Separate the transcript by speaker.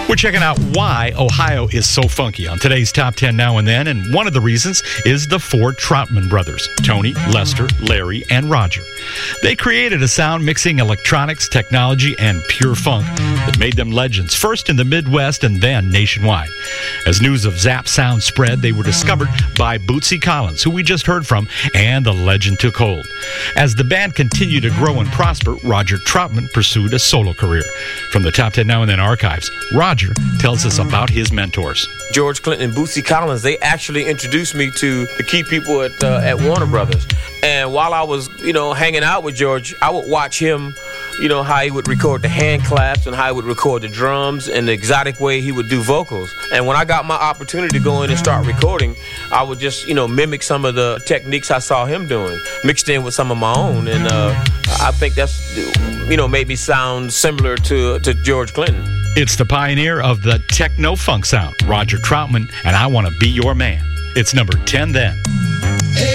Speaker 1: We're checking out why Ohio is so funky on today's Top 10 Now and Then, and one of the reasons is the four Troutman brothers, Tony, Lester, Larry, and Roger. They created a sound mixing electronics, technology, and pure funk that made them legends, first in the Midwest and then nationwide. As news of Zapp Sound spread, they were discovered by Bootsy Collins, who we just heard from, and the legend took hold. As the band continued to grow and prosper, Roger Troutman pursued a solo career. From the Top 10 Now and Then archives, Roger tells us about his mentors.
Speaker 2: George Clinton and Bootsy Collins, they actually introduced me to the key people at Warner Brothers. And while I was, hanging out with George, I would watch him, how he would record the hand claps and how he would record the drums and the exotic way he would do vocals. And when I got my opportunity to go in and start recording, I would just, mimic some of the techniques I saw him doing, mixed in with some of my own. And I think that's, made me sound similar to George Clinton.
Speaker 1: It's the pioneer of the techno-funk sound, Roger Troutman, and I Want to Be Your Man. It's number 10 then.